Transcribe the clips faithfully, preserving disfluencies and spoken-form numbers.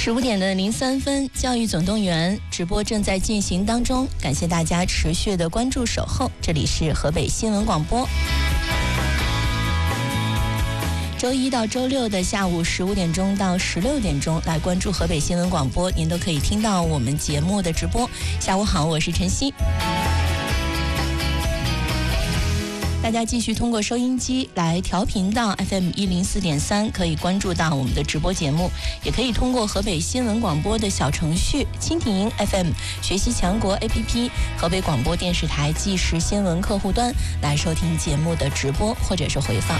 十五点的零三分，教育总动员直播正在进行当中，感谢大家持续的关注守候。这里是河北新闻广播，周一到周六的下午十五点钟到十六点钟来关注河北新闻广播，您都可以听到我们节目的直播。下午好，我是晨曦。大家继续通过收音机来调频到 F M 一零四点三，可以关注到我们的直播节目，也可以通过河北新闻广播的小程序蜻蜓 F M 学习强国 A P P 河北广播电视台即时新闻客户端来收听节目的直播或者是回放。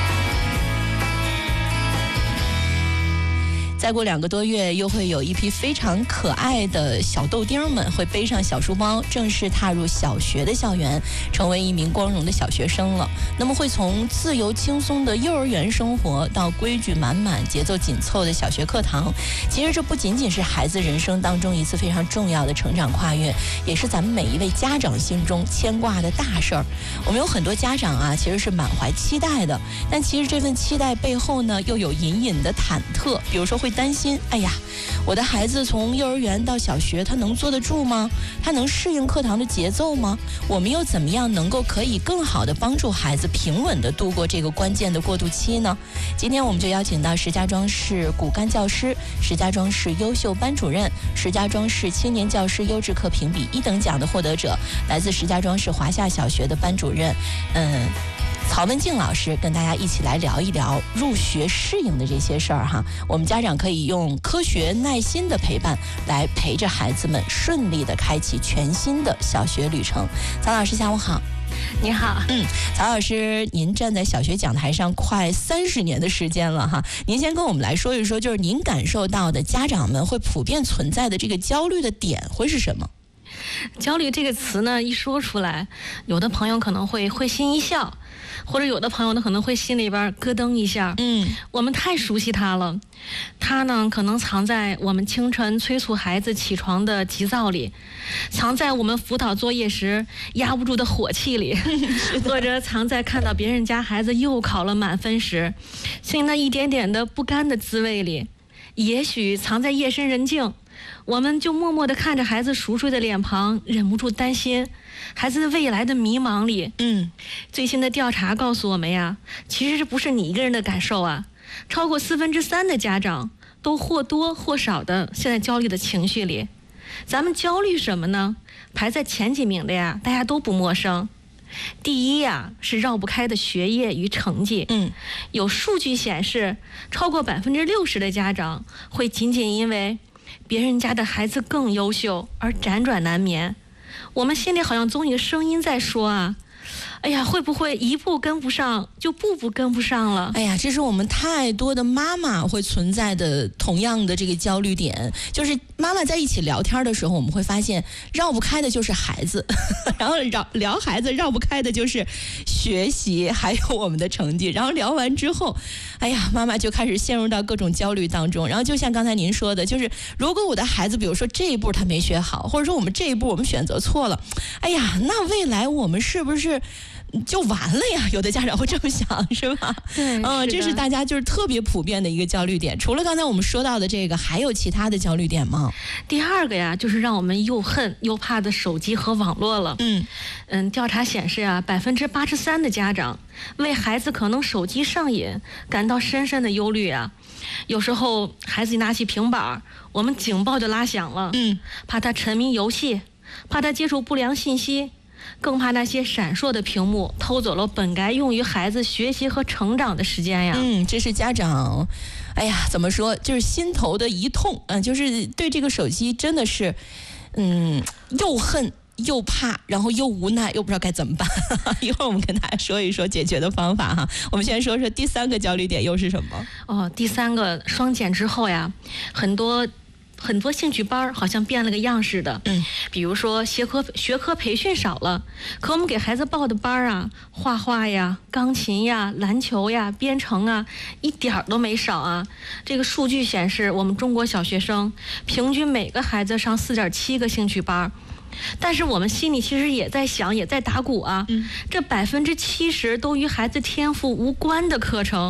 再过两个多月，又会有一批非常可爱的小豆丁们会背上小书包，正式踏入小学的校园，成为一名光荣的小学生了。那么会从自由轻松的幼儿园生活到规矩满满、节奏紧凑的小学课堂，其实这不仅仅是孩子人生当中一次非常重要的成长跨越，也是咱们每一位家长心中牵挂的大事儿。我们有很多家长啊，其实是满怀期待的，但其实这份期待背后呢，又有隐隐的忐忑，比如说会担心，哎呀，我的孩子从幼儿园到小学，他能坐得住吗？他能适应课堂的节奏吗？我们又怎么样能够可以更好的帮助孩子平稳的度过这个关键的过渡期呢？今天我们就邀请到石家庄市骨干教师、石家庄市优秀班主任、石家庄市青年教师优质课评比一等奖的获得者，来自石家庄市华夏小学的班主任，嗯。曹文静老师跟大家一起来聊一聊入学适应的这些事儿哈。我们家长可以用科学耐心的陪伴来陪着孩子们顺利的开启全新的小学旅程。曹老师下午好。 你好。 嗯，曹老师，您站在小学讲台上快三十年的时间了哈，您先跟我们来说一说，就是您感受到的家长们会普遍存在的这个焦虑的点会是什么？ 焦虑这个词呢，一说出来，有的朋友可能会会心一笑，或者有的朋友呢可能会心里边咯噔一下。 嗯， 我们太熟悉它了，它呢可能藏在我们清晨催促孩子起床的急躁里，藏在我们辅导作业时压不住的火气里，或者藏在看到别人家孩子又考了满分时，心里那一点点的不甘的滋味里，也许藏在夜深人静。我们就默默地看着孩子熟睡的脸庞，忍不住担心孩子未来的迷茫里。 嗯， 最新的调查告诉我们呀，其实这不是你一个人的感受啊，超过四分之三的家长都或多或少的现在焦虑的情绪里。咱们焦虑什么呢？排在前几名的呀，大家都不陌生。第一呀，是绕不开的学业与成绩。 嗯， 有数据显示，超过百分之六十的家长会仅仅因为别人家的孩子更优秀而辗转难眠。我们心里好像总有一个声音在说啊，哎呀，会不会一步跟不上就步步跟不上了？ 哎呀，这是我们太多的妈妈会存在的同样的这个焦虑点，就是妈妈在一起聊天的时候，我们会发现绕不开的就是孩子，然后聊聊孩子绕不开的就是学习，还有我们的成绩。然后聊完之后，哎呀，妈妈就开始陷入到各种焦虑当中。然后就像刚才您说的，就是如果我的孩子，比如说这一步他没学好，或者说我们这一步我们选择错了，哎呀，那未来我们是不是就完了呀？有的家长会这么想，是吧？ 对， 嗯，这是大家就是特别普遍的一个焦虑点。除了刚才我们说到的这个，还有其他的焦虑点吗？ 第二个呀，就是让我们又恨又怕的手机和网络了。 嗯嗯，调查显示啊，百分之八十三的家长为孩子可能手机上瘾感到深深的忧虑啊。有时候孩子一拿起平板，我们警报就拉响了。 嗯， 怕他沉迷游戏，怕他接触不良信息。更怕那些闪烁的屏幕偷走了本该用于孩子学习和成长的时间呀。 嗯，这是家长，哎呀，怎么说，就是心头的一痛。嗯，就是对这个手机真的是，嗯，又恨又怕，然后又无奈，又不知道该怎么办。一会儿我们跟大家说一说解决的方法哈。我们先说说第三个焦虑点又是什么？ 哦，第三个，双减之后呀，很多。很多兴趣班好像变了个样似的。 嗯， 比如说学科学科培训少了，可我们给孩子报的班啊，画画呀、钢琴呀、篮球呀、编程啊，一点儿都没少啊。这个数据显示，我们中国小学生平均每个孩子上四点七个兴趣班。但是我们心里其实也在想，也在打鼓啊， 嗯， 这百分之七十都与孩子天赋无关的课程，